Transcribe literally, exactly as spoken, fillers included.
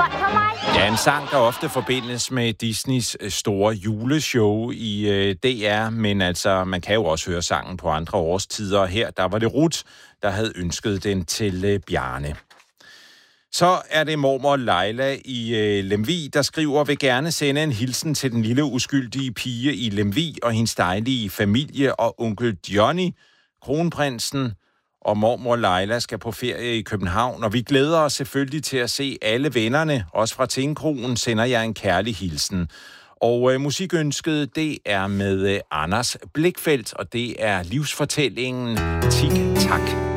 på mig. Ja, en sang, der ofte forbindes med Disneys store juleshow i øh, D R, men altså, man kan jo også høre sangen på andre årstider. Her, der var det Ruth, der havde ønsket den til øh, Bjarne. Så er det mormor Leila i øh, Lemvig, der skriver, vil gerne sende en hilsen til den lille uskyldige pige i Lemvig og hendes dejlige familie og onkel Johnny, kronprinsen og mormor Leila skal på ferie i København, og vi glæder os selvfølgelig til at se alle vennerne. Også fra Tingkrogen sender jeg en kærlig hilsen. Og øh, musikønsket, det er med øh, Anders Blikfeldt, og det er livsfortællingen Tik Tak.